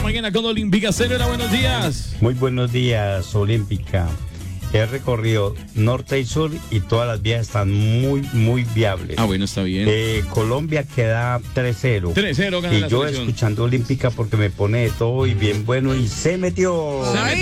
mañana con Olímpica. Señora, buenos días. Muy buenos días, Olímpica. He recorrido norte y sur y todas las vías están muy viables. Ah, bueno, está bien. Colombia queda 3-0. 3-0 gana y la yo selección. escuchando Olímpica porque me pone de todo y bien bueno y se metió.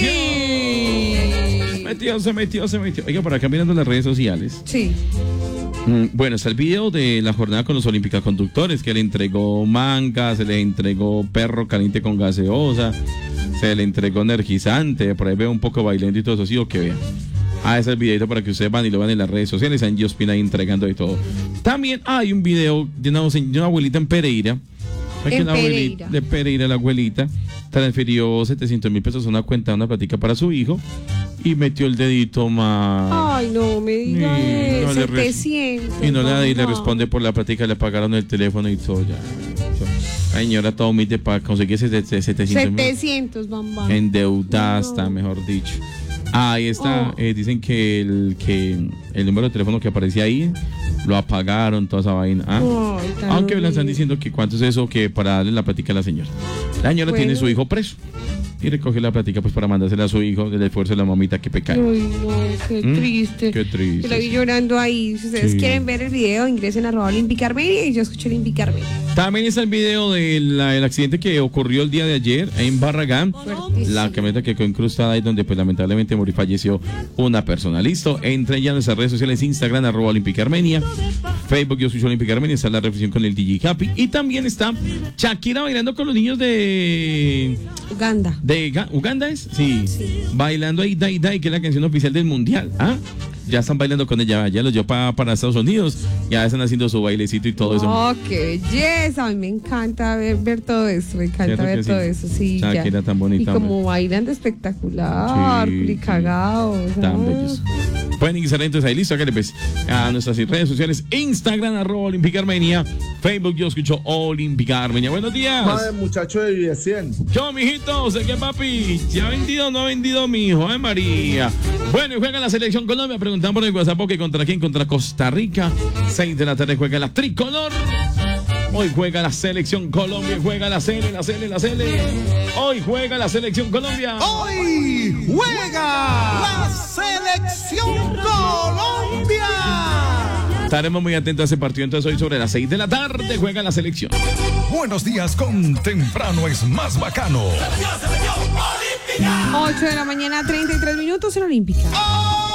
Se metió. Oiga, por acá mirando las redes sociales. Sí. Bueno, está el video de la jornada con los Olímpica Conductores, que le entregó manga, se le entregó perro caliente con gaseosa, se le entregó energizante, por ahí veo un poco bailando y todo eso, sí, o que vean. Ese es el videito para que ustedes van y lo vean en las redes sociales, Angie Ospina ahí entregando de todo. También hay un video de una abuelita en Pereira. De Pereira, la abuelita transfirió 700,000 pesos a una cuenta, una platica para su hijo y metió el dedito más. Ay, no me diga eso. 700. Y le responde por la platica, le pagaron el teléfono y todo ya. La señora todo humilde para conseguir ese 700,000. 700, bamba. Endeudada está, mejor dicho. Ahí está, dicen que el número de teléfono que aparecía ahí lo apagaron, toda esa vaina. Aunque le están diciendo que cuánto es eso, que para darle la plática a la señora. La señora tiene su hijo preso y recoge la plática pues para mandársela a su hijo del esfuerzo de la mamita, que pecado. Uy, no, qué triste. Qué triste. Yo la vi llorando ahí. Si ustedes quieren ver el video, ingresen a @Olímpica Armenia y yo escucho Olímpica Armenia. También está el video del accidente que ocurrió el día de ayer en Barragán. La camioneta que quedó incrustada ahí donde pues lamentablemente murió y falleció una persona. Listo, entren ya en nuestras redes sociales, Instagram @Olímpica Armenia, Facebook yo escucho Olímpica Armenia, está la reflexión con el DJ Happy y también está Shakira bailando con los niños de Uganda. ¿Uganda es? Sí. Bailando ahí Dai Dai, que es la canción oficial del mundial. Ya están bailando con ella, ya los llevó para Estados Unidos, ya están haciendo su bailecito y todo eso. Oh, qué belleza, a mí me encanta ver todo eso, me encanta ver todo eso, sí. Shakira tan bonita. Y como bailan de espectacular, y cagados. Tan bellos. Pueden ingresar entonces ahí, listo, acá pues a nuestras redes sociales, Instagram @Olímpica Armenia, Facebook yo escucho Olímpica Armenia. Buenos días. Madre, muchacho de Vida 100. Yo, mijito, sé que papi, ¿ya ha vendido o no ha vendido mi hijo? María. Bueno, y juega la selección Colombia, preguntamos por el WhatsApp, que ¿contra quién? Contra Costa Rica. 6 de la tarde juega la tricolor. Hoy juega la selección Colombia, juega la Cele. Hoy juega la selección Colombia. Hoy juega la selección Colombia. Estaremos muy atentos a ese partido. Entonces hoy sobre las 6 de la tarde juega la selección. Buenos días con Temprano es más bacano. 8 de la mañana, 33 minutos en Olímpica.